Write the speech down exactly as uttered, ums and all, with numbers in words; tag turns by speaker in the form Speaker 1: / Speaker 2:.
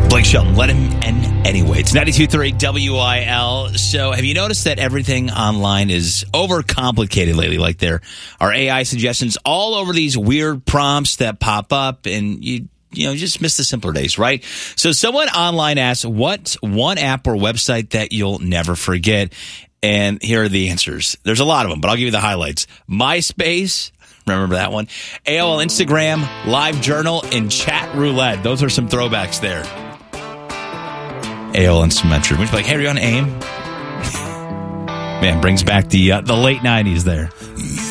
Speaker 1: Blake Shelton, let him in anyway. It's ninety-two point three W I L. So have you noticed that everything online is overcomplicated lately? Like there are A I suggestions all over these weird prompts that pop up, and you you know, just miss the simpler days, right? So someone online asked, what's one app or website that you'll never forget? And here are the answers. There's a lot of them, but I'll give you the highlights. MySpace. Remember that one? A O L Instagram, LiveJournal, and Chat Roulette. Those are some throwbacks there. A O L Instant Would you be like, hey, are you on AIM? Man, brings back the uh, the late nineties there.